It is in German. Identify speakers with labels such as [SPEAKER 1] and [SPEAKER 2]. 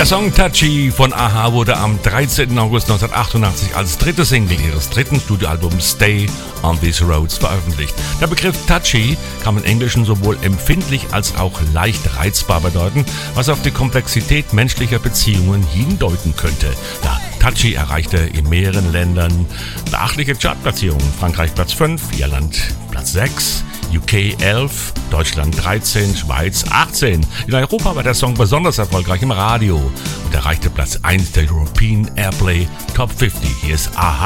[SPEAKER 1] Der Song Touchy von a-ha wurde am 13. August 1988 als dritte Single ihres dritten Studioalbums Stay on These Roads veröffentlicht. Der Begriff Touchy kann im Englischen sowohl empfindlich als auch leicht reizbar bedeuten, was auf die Komplexität menschlicher Beziehungen hindeuten könnte. Ja, Touchy erreichte in mehreren Ländern beachtliche Chartplatzierungen. Frankreich Platz 5, Irland Platz 6, UK 11, Deutschland 13, Schweiz 18. In Europa war der Song besonders erfolgreich im Radio und erreichte Platz 1 der European Airplay Top 50. Hier ist a-ha.